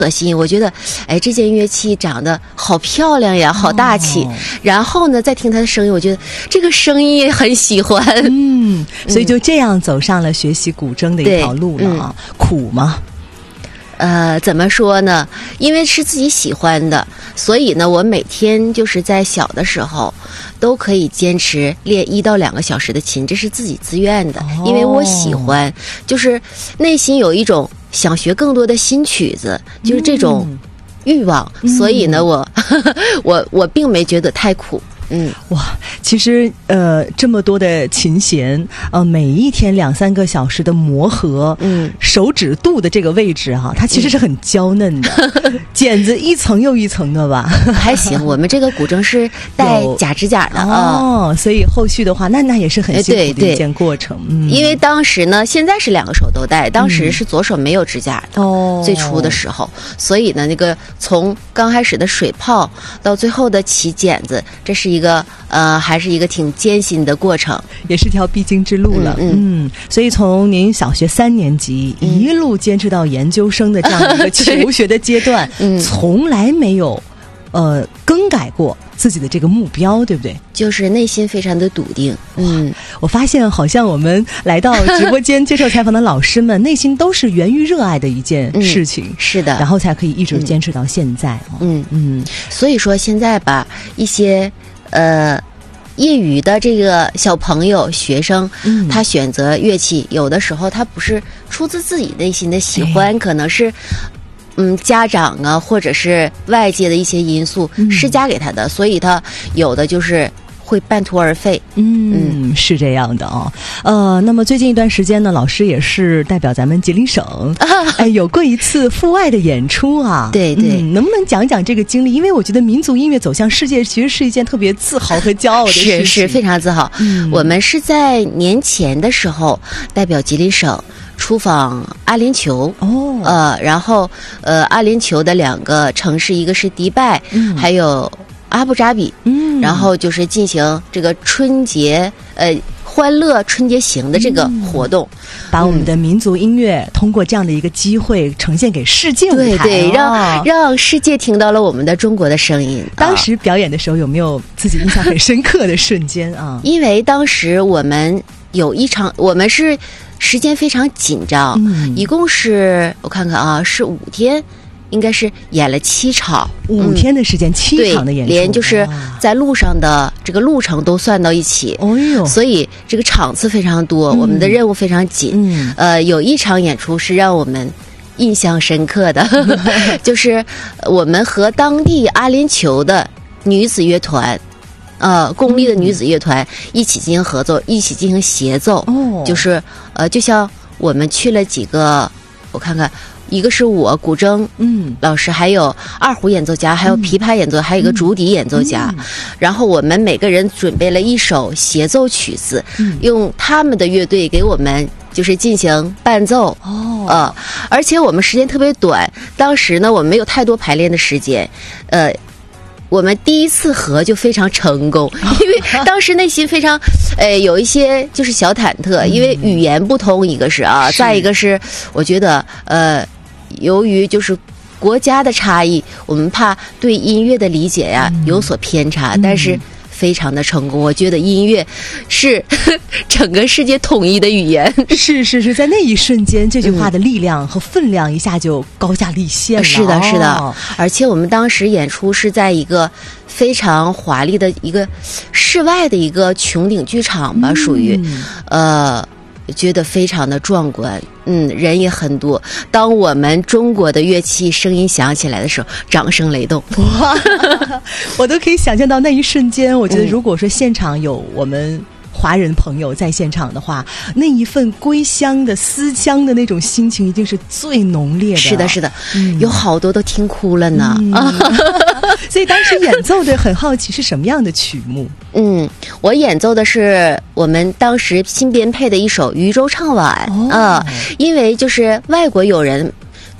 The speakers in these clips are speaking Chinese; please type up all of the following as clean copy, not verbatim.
得心，我觉得，哎，这件乐器长得好漂亮呀，好大气。然后呢，再听它的声音，我觉得这个声音也很喜欢。 所以就这样走上了学习古筝的一条路了啊。苦吗？ 怎么说呢？因为是自己喜欢的，所以呢，我每天就是在小的时候都可以坚持练1到2个小时的琴，这是自己自愿的，因为我喜欢，就是内心有一种想学更多的新曲子，就是这种欲望，所以呢，我并没觉得太苦。 哇，其实这么多的琴弦，每一天2、3个小时的磨合，手指肚的这个位置哈，它其实是很娇嫩的，茧子一层又一层的吧？ 还行，我们这个古筝是带假指甲的所以后续的话，那也是很辛苦的一件过程。 因为当时呢，现在是2个手都带，当时是左手没有指甲的，最初的时候，所以呢，那个从刚开始的水泡到最后的起茧子，这是一个还是一个挺艰辛的过程， 也是条必经之路了。所以从您小学3年级一路坚持到研究生的这样一个求学的阶段，从来没有更改过自己的这个目标，对不对？ 就是内心非常的笃定。 我发现好像我们来到直播间接受采访的老师们，内心都是源于热爱的一件事情， 是的， 然后才可以一直坚持到现在。 所以说现在吧，一些业余的这个小朋友、学生，他选择乐器，有的时候他不是出自自己内心的喜欢，可能是家长啊，或者是外界的一些因素施加给他的，所以他有的就是会半途而废。 是这样的那么最近一段时间呢，老师也是代表咱们吉林省有过一次赴外的演出啊。 对， 能不能讲讲这个经历？因为我觉得民族音乐走向世界其实是一件特别自豪和骄傲的事情。 是非常自豪。我们是在年前的时候代表吉林省出访阿联酋然后阿联酋的2个城市，一个是迪拜，还有阿布扎比，然后就是进行这个春节欢乐春节行的这个活动， 把我们的民族音乐通过这样的一个机会呈现给世界舞台， 对，让世界听到了我们的中国的声音。 当时表演的时候有没有自己印象很深刻的瞬间啊？ 因为当时我们有一场，我们是时间非常紧张，一共是我看看啊，是5天。应该是演了7场 ，5天的时间，7场的演出， 连就是在路上的这个路程都算到一起。所以这个场次非常多，我们的任务非常紧。有一场演出是让我们印象深刻的，就是我们和当地阿联酋的女子乐团。公立的女子乐团一起进行合奏，一起进行协奏。就是就像我们去了几个，我看看。一个是我古筝老师，还有2胡演奏家，还有琵琶演奏，还有一个竹笛演奏家。然后我们每个人准备了一首协奏曲子，用他们的乐队给我们就是进行伴奏。而且我们时间特别短，当时呢我们没有太多排练的时间。我们第一次合就非常成功，因为当时内心非常，有一些就是小忐忑，因为语言不通，一个是再一个是我觉得由于就是国家的差异，我们怕对音乐的理解呀有所偏差，但是非常的成功。我觉得音乐是整个世界统一的语言。 是，在那一瞬间，这句话的力量和分量一下就高下立现了。 是的，而且我们当时演出是在一个非常华丽的一个室外的一个穹顶剧场吧，属于觉得非常的壮观。人也很多。当我们中国的乐器声音响起来的时候，掌声雷动。 哇，我都可以想象到那一瞬间。我觉得如果说现场有我们华人朋友在现场的话，那一份归乡的思乡的那种心情一定是最浓烈的。 是的，有好多都听哭了呢。 所以当时演奏的很好奇是什么样的曲目？ 我演奏的是我们当时新编配的一首《渔舟唱晚》因为就是外国友人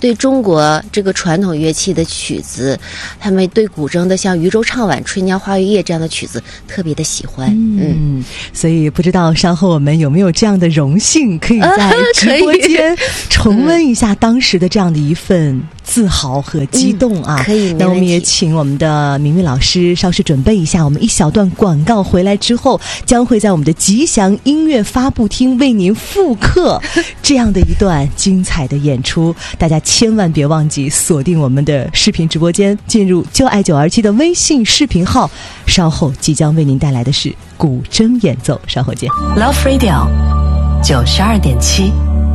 对中国这个传统乐器的曲子，他们对古筝的像《渔舟唱晚》《春江花月夜》这样的曲子特别的喜欢。 所以不知道稍后我们有没有这样的荣幸，可以在直播间重温一下当时的这样的一份自豪和激动啊！ 可以， 那我们也请我们的明明老师稍事准备一下，我们一小段广告回来之后，将会在我们的吉祥音乐发布厅为您复刻这样的一段精彩的演出。大家千万别忘记锁定我们的视频直播间，进入就爱927的微信视频号，稍后即将为您带来的是古筝演奏，稍后见。 Love Radio 92.7